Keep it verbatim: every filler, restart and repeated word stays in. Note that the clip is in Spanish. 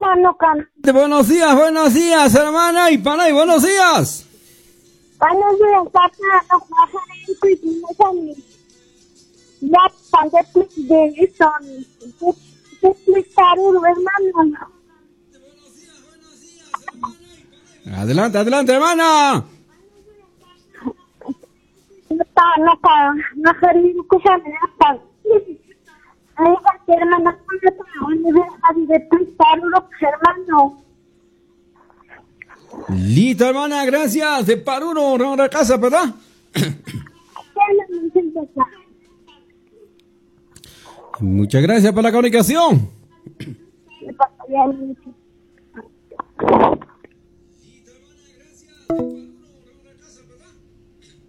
Buenos días, buenos días, hermana y pana, y buenos días. Buenos días, papá. Ya, panque de son. ¿Qué explicar, hermano? Adelante, adelante, hermana. No está, no está, no quería escuchar nada. Ahí va a ser, hermano, no de explicar, hermano. Listo, hermana, gracias. De Paruno, no de casa, ¿verdad? Muchas gracias por la comunicación.